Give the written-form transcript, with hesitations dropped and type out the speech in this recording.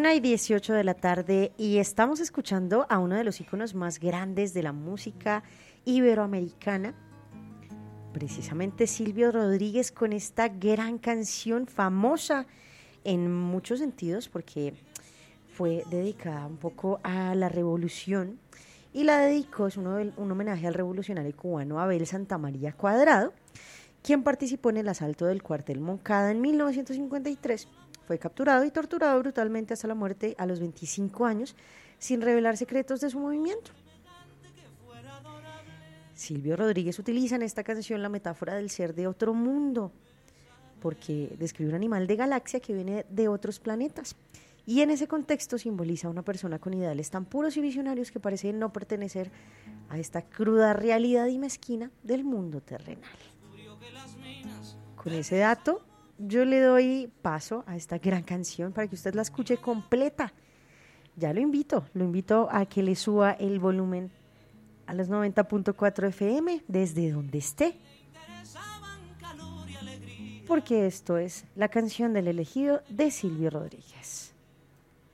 1:18 de la tarde y estamos escuchando a uno de los íconos más grandes de la música iberoamericana, precisamente Silvio Rodríguez, con esta gran canción famosa en muchos sentidos porque fue dedicada un poco a la revolución y la dedicó, es un homenaje al revolucionario cubano Abel Santamaría Cuadrado, quien participó en el asalto del cuartel Moncada en 1953. Fue capturado y torturado brutalmente hasta la muerte a los 25 años, sin revelar secretos de su movimiento. Silvio Rodríguez utiliza en esta canción la metáfora del ser de otro mundo, porque describe un animal de galaxia que viene de otros planetas. Y en ese contexto simboliza a una persona con ideales tan puros y visionarios que parece no pertenecer a esta cruda realidad y mezquina del mundo terrenal. Con ese dato, yo le doy paso a esta gran canción para que usted la escuche completa. Ya lo invito a que le suba el volumen a los 90.4 FM desde donde esté. Porque esto es la canción del elegido de Silvio Rodríguez.